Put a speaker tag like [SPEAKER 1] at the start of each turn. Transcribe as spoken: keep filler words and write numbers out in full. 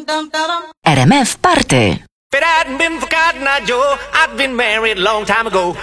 [SPEAKER 1] R M F Party.
[SPEAKER 2] If it hadn't been for Cotton Eye Joe, I'd been married a long time ago.